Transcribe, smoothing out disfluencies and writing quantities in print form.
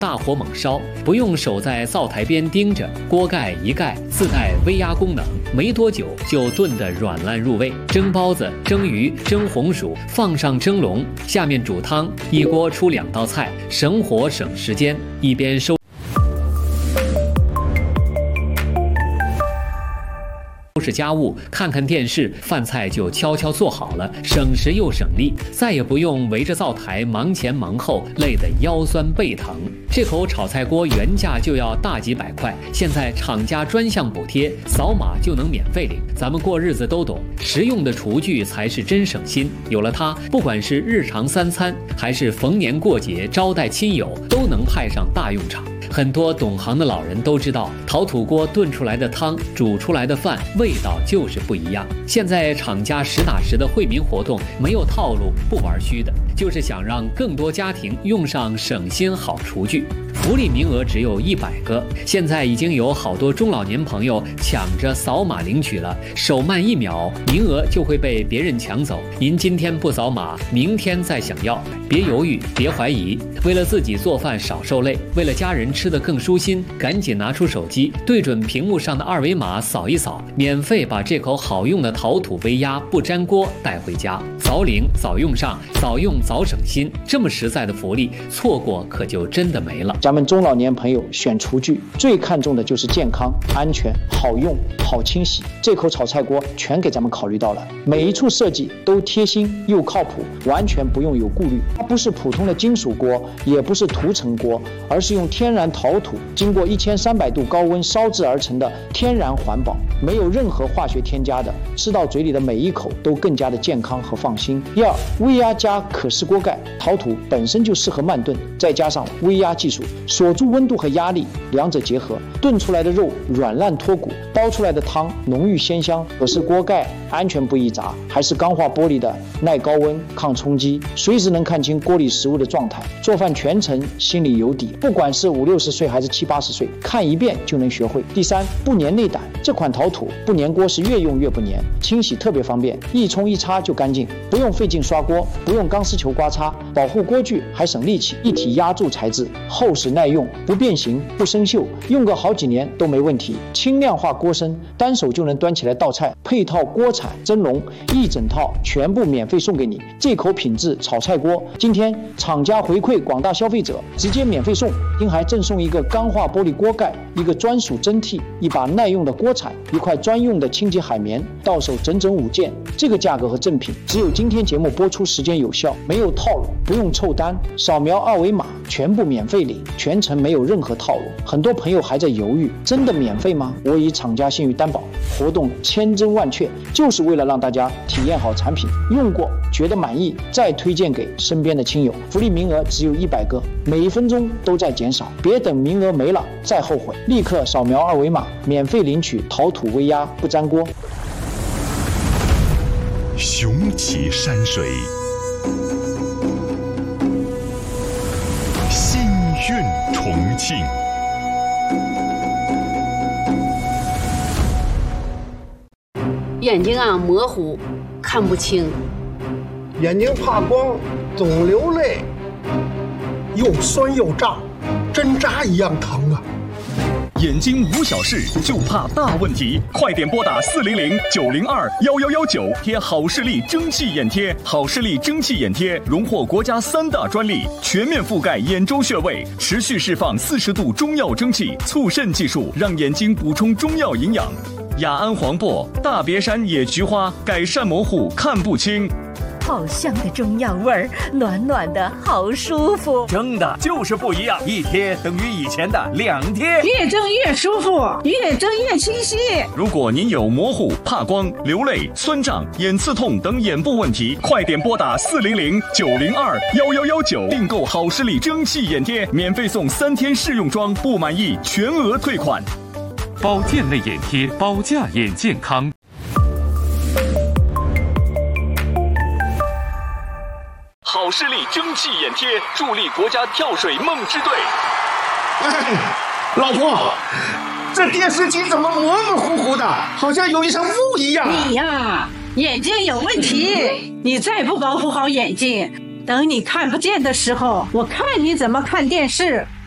大火猛烧，不用守在灶台边盯着，锅盖一盖，自带微压功能，没多久就炖得软烂入味。蒸包子、蒸鱼、蒸红薯，放上蒸笼，下面煮汤，一锅出2道菜，省火省时间。一边收拾家务，看看电视，饭菜就悄悄做好了，省时又省力，再也不用围着灶台忙前忙后，累得腰酸背疼。这口炒菜锅原价就要大几百块，现在厂家专项补贴，扫码就能免费领。咱们过日子都懂，实用的厨具才是真省心。有了它，不管是日常3餐，还是逢年过节招待亲友，都能派上大用场。很多懂行的老人都知道，陶土锅炖出来的汤，煮出来的饭，味道就是不一样。现在厂家实打实的惠民活动，没有套路，不玩虚的，就是想让更多家庭用上省心好厨具。福利名额只有100个，现在已经有好多中老年朋友抢着扫码领取了，手慢1秒，名额就会被别人抢走。您今天不扫码，明天再想要，别犹豫，别怀疑。为了自己做饭少受累，为了家人吃得更舒心，赶紧拿出手机，对准屏幕上的2维码扫一扫，免费把这口好用的陶土微压不粘锅带回家。早领早用上，早用早省心，这么实在的福利，错过可就真的没了。 咱们中老年朋友选厨具最看重的就是健康、安全、好用、好清洗，这口炒菜锅全给咱们考虑到了，每一处设计都贴心又靠谱，完全不用有顾虑。它不是普通的金属锅，也不是涂层锅，而是用天然陶土经过1300度高温烧制而成的天然环保，没有任何化学添加的，吃到嘴里的每一口都更加的健康和放心。第二，微压加可视锅盖，陶土本身就适合慢炖，再加上微压技术，锁住温度和压力，两者结合，炖出来的肉软烂脱骨，煲出来的汤浓郁鲜香。可是锅盖安全不易砸，还是钢化玻璃的，耐高温抗冲击，随时能看清锅里食物的状态，做饭全程心里有底。不管是50、60岁还是70、80岁，看一遍就能学会。第三，不粘内胆，这款陶土不粘锅是越用越不粘，清洗特别方便，一冲一擦就干净，不用费劲刷锅，不用钢丝球刮擦，保护锅具还省力气。一体压铸材质，厚实耐用，不变形不生锈，用个好几年都没问题。轻量化锅身，单手就能端起来倒菜，配套锅铲蒸笼，一整套全部免费送给你。这口品质炒菜锅，今天厂家回馈广大消费者，直接免费送，并还赠送一个钢化玻璃锅盖，一个专属蒸屉，一把耐用的锅铲，一块专用的清洁海绵，到手整整5件。这个价格和赠品只有今天节目播出时间有效，没有套路，不用凑单，扫描2维码全部免费领，全程没有任何套路。很多朋友还在犹豫，真的免费吗？我以厂家信誉担保，活动千真万确，就是为了让大家体验好产品，用过觉得满意，再推荐给身边的亲友。福利名额只有100个，每1分钟都在减少，别等名额没了再后悔，立刻扫描2维码，免费领取陶土微压不粘锅。 雄奇山水，心韵重庆。 眼睛啊模糊，看不清， 眼睛怕光，总流泪，又酸又胀，针扎一样疼啊！ 眼睛无小事，就怕大问题。快点拨打400-902-1119，贴好视力蒸汽眼贴。好视力蒸汽眼贴荣获国家3大专利，全面覆盖眼周穴位，持续释放40度中药蒸汽，促肾技术，让眼睛补充中药营养。雅安黄柏、大别山野菊花，改善模糊看不清。 好香的中药味儿，暖暖的好舒服。 蒸的就是不一样，一贴等于以前的2贴， 越蒸越舒服，越蒸越清晰。 如果您有模糊、怕光、流泪、酸胀、眼刺痛等眼部问题，快点拨打400-902-1119，订购好视力蒸汽眼贴，免费送3天试用装，不满意全额退款。 保健类眼贴，保价眼健康。 好视力蒸汽眼贴助力国家跳水梦之队。 老婆，这电视机怎么模模糊糊的，好像有一层雾一样？ 你呀，眼睛有问题，你再不保护好眼睛，等你看不见的时候，我看你怎么看电视。